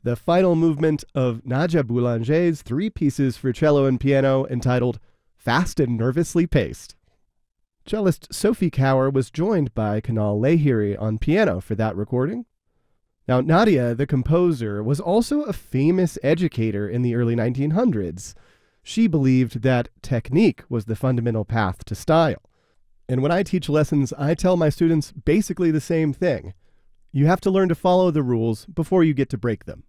the final movement of Nadia Boulanger's three pieces for cello and piano entitled Fast and Nervously Paced. Cellist Sophie Kauer was joined by Kunal Lahiri on piano for that recording. Now, Nadia, the composer, was also a famous educator in the early 1900s. She believed that technique was the fundamental path to style. And when I teach lessons, I tell my students basically the same thing. You have to learn to follow the rules before you get to break them.